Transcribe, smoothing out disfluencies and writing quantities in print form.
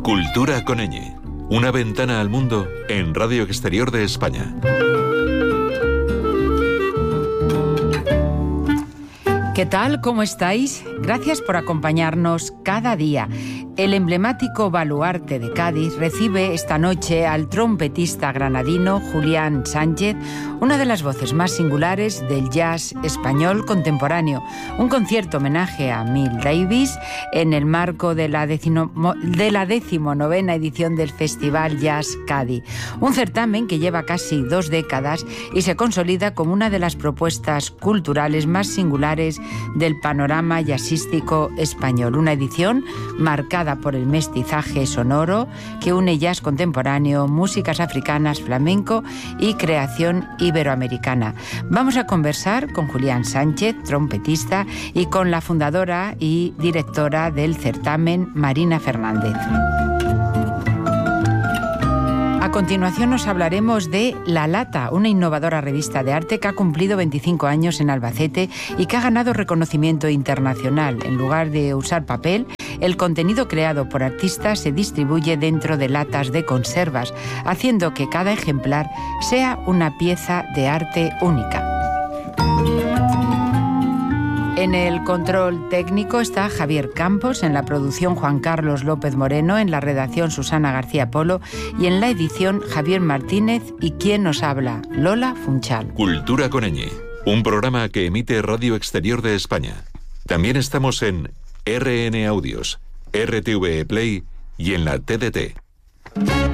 Cultura con ñ. Una ventana al mundo en Radio Exterior de España. ¿Qué tal? ¿Cómo estáis? Gracias por acompañarnos cada día. El emblemático baluarte de Cádiz recibe esta noche al trompetista granadino Julián Sánchez, una de las voces más singulares del jazz español contemporáneo. Un concierto homenaje a Miles Davis en el marco de la 19ª edición del Festival Jazz Cádiz. Un certamen que lleva casi 2 décadas y se consolida como una de las propuestas culturales más singulares del panorama jazzístico español. Una edición marcada por el mestizaje sonoro que une jazz contemporáneo, músicas africanas, flamenco y creación iberoamericana. Vamos a conversar con Julián Sánchez, trompetista, y con la fundadora y directora del certamen, Marina Fernández. A continuación nos hablaremos de La Lata, una innovadora revista de arte que ha cumplido 25 años en Albacete y que ha ganado reconocimiento internacional. En lugar de usar papel, el contenido creado por artistas se distribuye dentro de latas de conservas, haciendo que cada ejemplar sea una pieza de arte única. En el control técnico está Javier Campos, en la producción Juan Carlos López Moreno, en la redacción Susana García Polo y en la edición Javier Martínez y quien nos habla, Lola Funchal. Cultura con ñ, un programa que emite Radio Exterior de España. También estamos en RN Audios, RTV Play y en la TDT.